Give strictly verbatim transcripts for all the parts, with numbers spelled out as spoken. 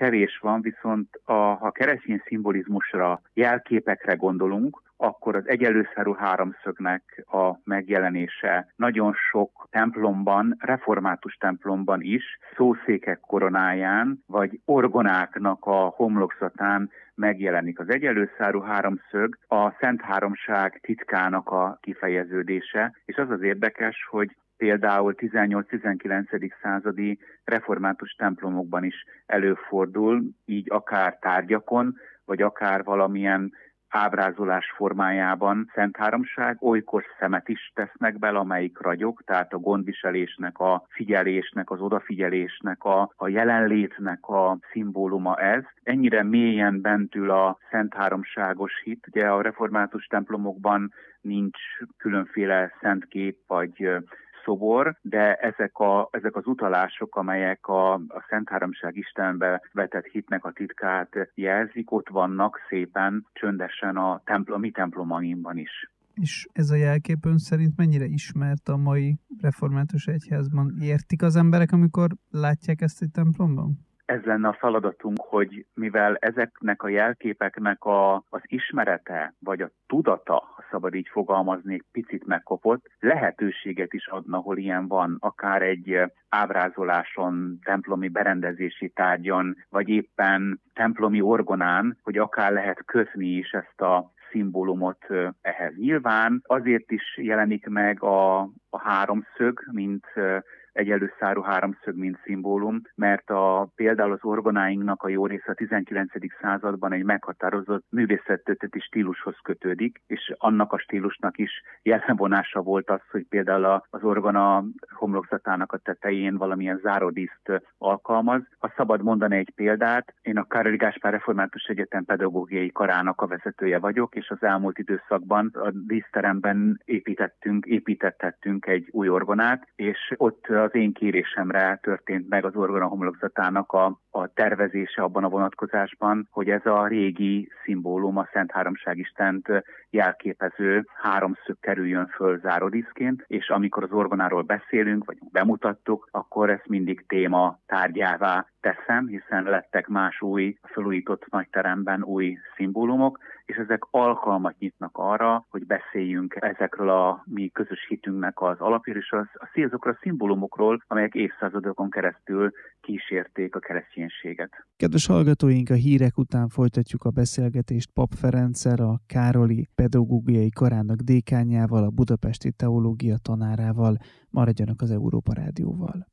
kevés van, viszont a, ha keresztény szimbolizmusra, jelképekre gondolunk, akkor az egyenlőszárú háromszögnek a megjelenése nagyon sok templomban, református templomban is, szószékek koronáján, vagy orgonáknak a homlokzatán megjelenik. Az egyenlőszárú háromszög a Szent Háromság titkának a kifejeződése, és az az érdekes, hogy például tizennyolc-tizenkilencedik századi református templomokban is előfordul, így akár tárgyakon, vagy akár valamilyen ábrázolás formájában Szent Háromság, olykor szemet is tesznek bele, amelyik ragyog, tehát a gondviselésnek, a figyelésnek, az odafigyelésnek, a, a jelenlétnek a szimbóluma ez. Ennyire mélyen bentül a Szent Háromságos hit, ugye a református templomokban nincs különféle szentkép vagy szobor, de ezek, a, ezek az utalások, amelyek a, a Szent Háromság Istenbe vetett hitnek a titkát jelzik, ott vannak szépen, csöndesen a, templ- a mi templomainkban is. És ez a jelkép ön szerint mennyire ismert a mai református egyházban? Értik az emberek, amikor látják ezt egy templomban? Ez lenne a feladatunk, hogy mivel ezeknek a jelképeknek a, az ismerete, vagy a tudata, ha szabad így fogalmazni, egy picit megkopott, lehetőséget is adna, ahol ilyen van, akár egy ábrázoláson, templomi berendezési tárgyon, vagy éppen templomi orgonán, hogy akár lehet kötni is ezt a szimbólumot ehhez. Nyilván azért is jelenik meg a, a háromszög, mint egyenlőszárú háromszög, mint szimbólum, mert a, például az orgonáinknak a jó része a tizenkilencedik században egy meghatározott művészettörténeti stílushoz kötődik, és annak a stílusnak is jellemvonása volt az, hogy például az orgona homlokzatának a tetején valamilyen záródíszt alkalmaz. Ha szabad mondani egy példát, én a Károly Gáspár Református Egyetem pedagógiai karának a vezetője vagyok, és az elmúlt időszakban a díszteremben építettünk, építettettünk egy új orgonát, és ott az én kérésemre történt meg az orgona homlokzatának a, a tervezése abban a vonatkozásban, hogy ez a régi szimbólum, a Szent Háromság Istent jelképező háromszög kerüljön föl záródíszként, és amikor az orgonáról beszélünk, vagy bemutattuk, akkor ezt mindig téma tárgyává teszem, hiszen lettek más új, felújított nagyteremben új szimbólumok, és ezek alkalmat nyitnak arra, hogy beszéljünk ezekről a mi közös hitünknek az alapjáról, és az, az, azokról a szimbólumokról, amelyek évszázadokon keresztül kísérték a kereszténységet. Kedves hallgatóink, a hírek után folytatjuk a beszélgetést Pap Ferenccel, a Károli Pedagógiai Karának dékánjával, a budapesti teológia tanárával. Maradjanak az Európa Rádióval.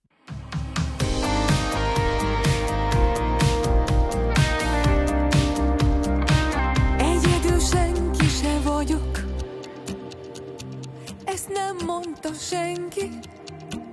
Ezt nem mondta senki,